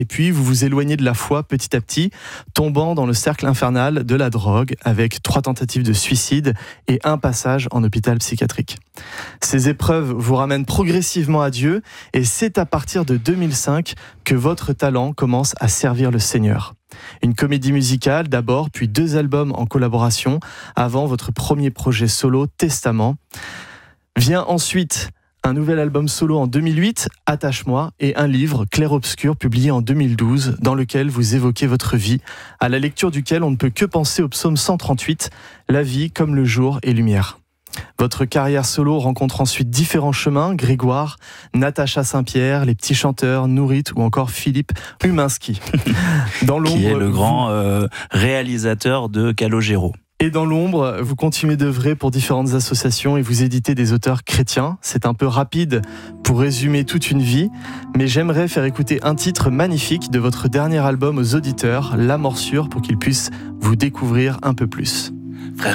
Et puis, vous vous éloignez de la foi petit à petit, tombant dans le cercle infernal de la drogue, avec 3 tentatives de suicide et un passage en hôpital psychiatrique. Ces épreuves vous ramènent progressivement à Dieu, et c'est à partir de 2005 que votre talent commence à servir le Seigneur. Une comédie musicale d'abord, puis 2 albums en collaboration, avant votre premier projet solo, Testament. Vient ensuite un nouvel album solo en 2008, Attache-moi, et un livre, Clair-Obscur, publié en 2012, dans lequel vous évoquez votre vie, à la lecture duquel on ne peut que penser au psaume 138, La vie comme le jour et lumière. Votre carrière solo rencontre ensuite différents chemins, Grégoire, Natacha Saint-Pierre, Les Petits Chanteurs, Nourit ou encore Philippe Huminski. Dans l'ombre, qui est le grand réalisateur de Calogero. Et dans l'ombre, vous continuez d'œuvrer pour différentes associations et vous éditez des auteurs chrétiens. C'est un peu rapide pour résumer toute une vie, mais j'aimerais faire écouter un titre magnifique de votre dernier album aux auditeurs, La Morsure, pour qu'ils puissent vous découvrir un peu plus.